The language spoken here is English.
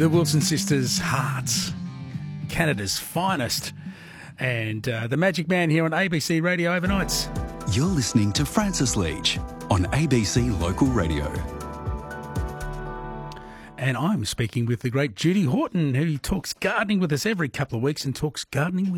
The Wilson Sisters, Hearts, Canada's finest, and the Magic Man here on ABC Radio Overnights. You're listening to Francis Leach on ABC Local Radio. And I'm speaking with the great Judy Horton, who talks gardening with us every couple of weeks and talks gardening with